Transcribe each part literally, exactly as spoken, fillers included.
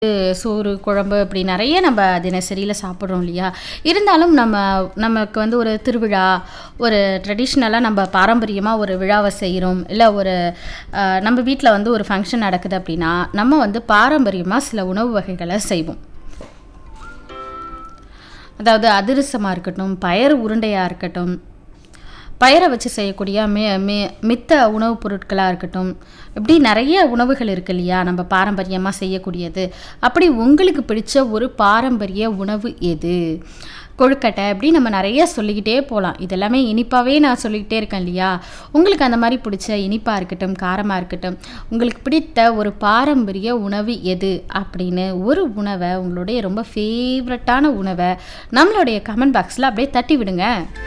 சோறு, குழம்பு இப்படி நெறைய நம்ம தினசரியில சாப்பிடுறோம் இல்லையா? இருந்தாலும் நம்ம நமக்கு வந்து ஒரு திருவிழா, ஒரு ட்ரெடிஷ்னலா நம்ம பாரம்பரியமா ஒரு விழாவ செய்றோம். இல்ல ஒரு அ நம்ம வீட்ல வந்து ஒரு ஃபங்ஷன் நடக்குது அப்படின்னா, நம்ம வந்து பாரம்பரியமா சில உணவு வகைகள செய்வோம். அதாவது அதிரசமா இருக்கட்டும், பயறு உருண்டையா இருக்கட்டும், பயற வச்சு செய்யக்கூடிய மி மி மித்த உணவுப் பொருட்களா இருக்கட்டும், இப்படி நெறைய உணவுகள் இருக்கு இல்லையா? நம்ம பாரம்பரியமா செய்யக்கூடியது. அப்படி உங்களுக்கு பிடிச்ச ஒரு பாரம்பரிய உணவு எது? கொழுக்கட்டை இப்படி நம்ம நெறைய சொல்லிக்கிட்டே போலாம். இதெல்லாமே இனிப்பாவே நான் சொல்லிக்கிட்டே இருக்கேன் இல்லையா? உங்களுக்கு அந்த மாரி பிடிச்ச இனிப்பா இருக்கட்டும், காரமா இருக்கட்டும், உங்களுக்கு பிடித்த ஒரு பாரம்பரிய உணவு எது? அப்படின்னு ஒரு உணவ உங்களுடைய ரொம்ப ஃபேவரட்டான உணவ நம்மளுடைய கமெண்ட் பாக்ஸ்ல அப்படியே தட்டி விடுங்க.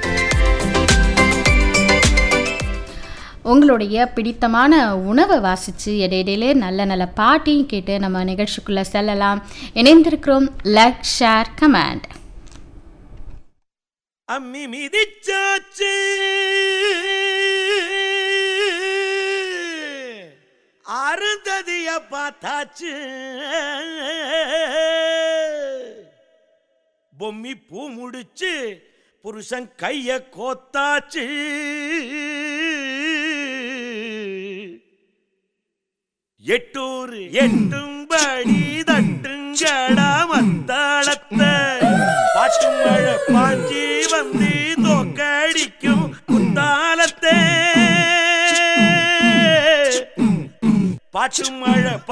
உங்களுடைய பிடித்தமான உணவ வாசிச்சு இடையிடையிலே நல்ல நல்ல பாட்டையும் கேட்டு நம்ம நிகழ்ச்சிக்குள்ள செல்லலாம். இணைந்திருக்கிறோம். Like, share, comment. அம்மி மிதிச்சாச்சு அருந்ததிய பார்த்தாச்சு பொம்மி பூ முடிச்சு புருஷன் கைய கோத்தாச்சு எட்டூர் எட்டும்படி தட்டுங்கடா மத்தாளத்தை பாட்டு மழை பாஞ்சி வந்து தோக்கடிக்கும் குத்தாலத்தே பாட்டு மழை